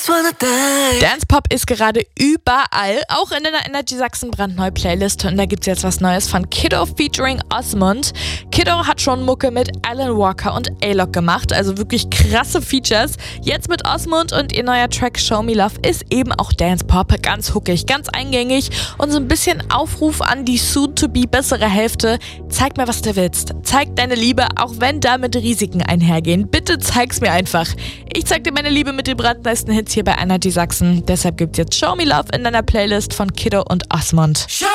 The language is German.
Dance Pop ist gerade überall, auch in der Energy Sachsen brandneue Playlist. Und da gibt's jetzt was Neues von Kiddo featuring Osmond. Kiddo hat schon Mucke mit Alan Walker und A-Lock gemacht, also wirklich krasse Features. Jetzt mit Osmond und ihr neuer Track Show Me Love ist eben auch Dance Pop, ganz huckig, ganz eingängig und so ein bisschen Aufruf an die soon-to-be bessere Hälfte. Zeig mir, was du willst. Zeig deine Liebe, auch wenn damit Risiken einhergehen. Bitte zeig's mir einfach. Ich zeig dir meine Liebe mit den brandneuesten Hits hier bei Energy Sachsen. Deshalb gibt's jetzt Show Me Love in deiner Playlist von Kiddo und Osmond.